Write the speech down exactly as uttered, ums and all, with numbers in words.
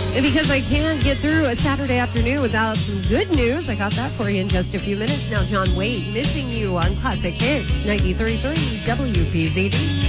And because I can't get through a Saturday afternoon without some good news, I got that for you in just a few minutes. Now, John Wade, Missing You on Classic Hits, ninety-three point three W P Z D.